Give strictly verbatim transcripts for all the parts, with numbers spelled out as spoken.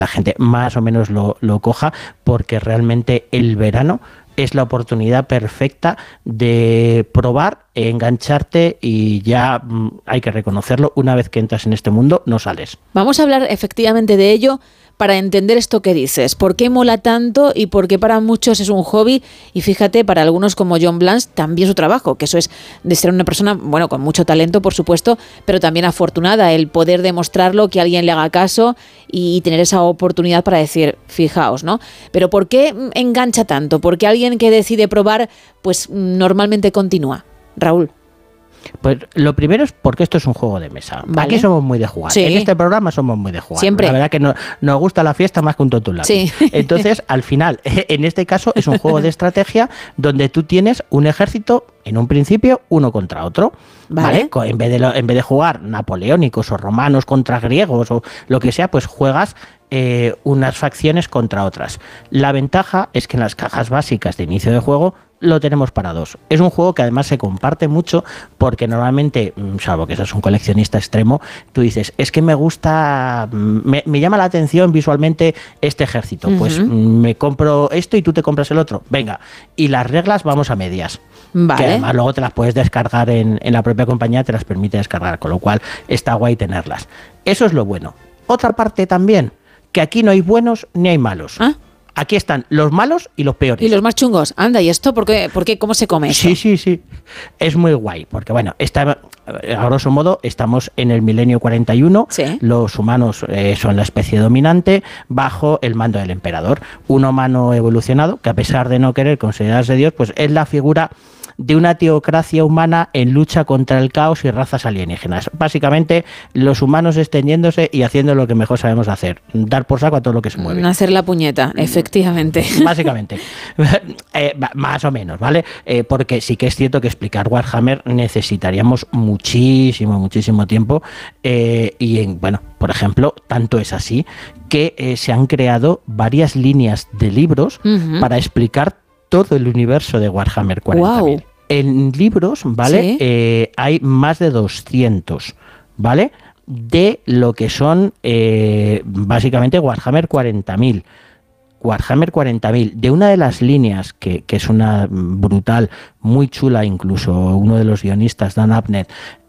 la gente más o menos lo, lo coja, porque realmente el verano es la oportunidad perfecta de probar, engancharte y ya hay que reconocerlo, una vez que entras en este mundo no sales. Vamos a hablar efectivamente de ello para entender esto que dices, por qué mola tanto y por qué para muchos es un hobby y fíjate, para algunos como John Blanche también su trabajo, que eso es de ser una persona, bueno, con mucho talento por supuesto, pero también afortunada, el poder demostrarlo, que alguien le haga caso y tener esa oportunidad para decir, fijaos, ¿no? Pero ¿por qué engancha tanto? ¿Por qué alguien que decide probar, pues normalmente continúa? Raúl. Pues lo primero es porque esto es un juego de mesa. Vale. Aquí somos muy de jugar. Sí. En este programa somos muy de jugar. Siempre. La verdad que no, nos gusta la fiesta más que un tonto un lápiz. Sí. Entonces, al final, en este caso es un juego de estrategia donde tú tienes un ejército, en un principio, uno contra otro. Vale. ¿Vale? En vez de, lo, en vez de jugar napoleónicos o romanos contra griegos o lo que sea, pues juegas eh, unas facciones contra otras. La ventaja es que en las cajas básicas de inicio de juego lo tenemos para dos. Es un juego que además se comparte mucho porque normalmente, salvo que seas un coleccionista extremo, tú dices, es que me gusta, me, me llama la atención visualmente este ejército, uh-huh. pues me compro esto y tú te compras el otro. Venga, y las reglas vamos a medias. Vale. Que además luego te las puedes descargar en, en la propia compañía, te las permite descargar, con lo cual está guay tenerlas. Eso es lo bueno. Otra parte también, que aquí no hay buenos ni hay malos. ¿Ah? Aquí están los malos y los peores. Y los más chungos. Anda, ¿y esto por qué? ¿Por qué? ¿Cómo se come esto? Sí, sí, sí. Es muy guay, porque bueno, está, a grosso modo estamos en el milenio cuarenta y uno. ¿Sí? Los humanos eh, son la especie dominante bajo el mando del emperador. Un humano evolucionado que, a pesar de no querer considerarse Dios, pues es la figura de una teocracia humana en lucha contra el caos y razas alienígenas. Básicamente, los humanos extendiéndose y haciendo lo que mejor sabemos hacer, dar por saco a todo lo que se mueve. Hacer la puñeta, efectivamente. Básicamente. eh, más o menos, ¿vale? Eh, porque sí que es cierto que explicar Warhammer necesitaríamos muchísimo, muchísimo tiempo. Eh, y, en, bueno, por ejemplo, tanto es así que eh, se han creado varias líneas de libros uh-huh. para explicar todo el universo de Warhammer cuarenta mil. Wow. En libros, ¿vale? ¿Sí? Eh, hay más de doscientos, ¿vale? De lo que son eh, básicamente Warhammer cuarenta mil. Warhammer cuarenta mil, de una de las líneas que, que es una brutal, muy chula, incluso uno de los guionistas, Dan Abnett,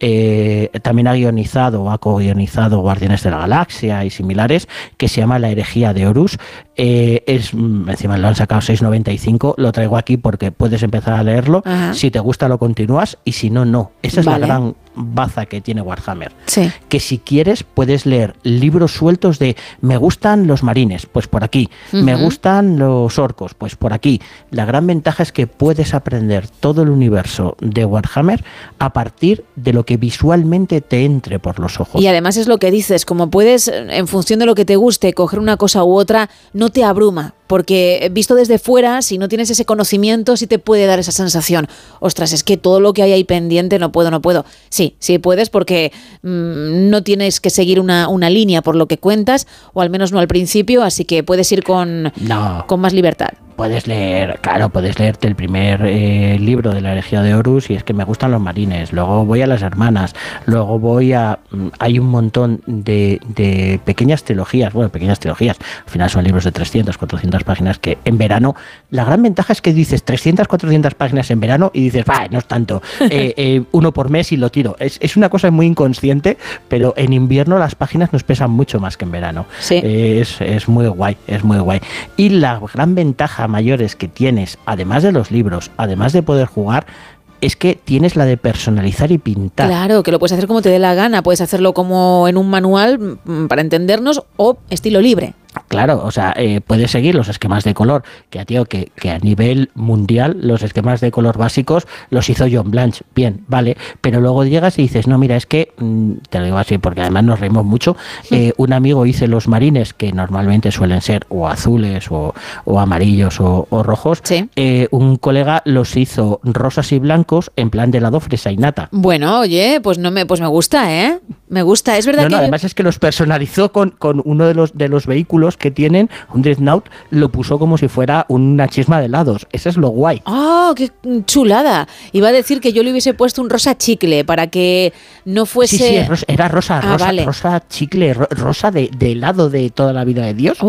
eh, también ha guionizado o ha co-guionizado Guardianes de la Galaxia y similares, que se llama La herejía de Horus. Eh, es, encima lo han sacado seis noventa y cinco, lo traigo aquí porque puedes empezar a leerlo. Ajá. Si te gusta lo continúas y si no, no. Esa es vale. la gran baza que tiene Warhammer. Sí. Que si quieres puedes leer libros sueltos de me gustan los marines, pues por aquí. Uh-huh. Me gustan los orcos, pues por aquí. La gran ventaja es que puedes aprender todo el universo de Warhammer a partir de lo que visualmente te entre por los ojos. Y además es lo que dices, como puedes, en función de lo que te guste, coger una cosa u otra, no te abruma. Porque visto desde fuera, si no tienes ese conocimiento, sí te puede dar esa sensación. Ostras, es que todo lo que hay ahí pendiente, no puedo, no puedo. Sí, sí puedes porque mmm, no tienes que seguir una, una línea por lo que cuentas, o al menos no al principio, así que puedes ir con, no. con más libertad. Puedes leer, claro, puedes leerte el primer eh, libro de la herejía de Horus y es que me gustan los marines, luego voy a las hermanas, luego voy a... Hay un montón de, de pequeñas trilogías, bueno, pequeñas trilogías, al final son libros de trescientas, cuatrocientas páginas que en verano, la gran ventaja es que dices trescientas, cuatrocientas páginas en verano y dices, bah, no es tanto, eh, eh, uno por mes y lo tiro. Es, es una cosa muy inconsciente, pero en invierno las páginas nos pesan mucho más que en verano. Sí. Eh, es, es muy guay, es muy guay. Y la gran ventaja mayores que tienes, además de los libros, además de poder jugar, es que tienes la de personalizar y pintar. Claro, que lo puedes hacer como te dé la gana, puedes hacerlo como en un manual para entendernos o estilo libre. Claro, o sea, eh, puedes seguir los esquemas de color, que, tío, que, que a nivel mundial los esquemas de color básicos los hizo John Blanche, bien, vale, pero luego llegas y dices, no, mira, es que, mmm, te lo digo así porque además nos reímos mucho, eh, un amigo hizo los marines, que normalmente suelen ser o azules o, o amarillos o, o rojos, ¿sí? eh, un colega los hizo rosas y blancos en plan de helado fresa y nata. Bueno, oye, pues no me, pues me gusta, ¿eh? Me gusta, es verdad no, que... No, además es que los personalizó con, con uno de los, de los vehículos que tienen, un Dreadnought, lo puso como si fuera una chisma de helados. Eso es lo guay. ¡Ah, oh, qué chulada! Iba a decir que yo le hubiese puesto un rosa chicle para que no fuese... Sí, sí, era rosa, ah, rosa, vale. rosa chicle, rosa de, de helado de toda la vida de Dios.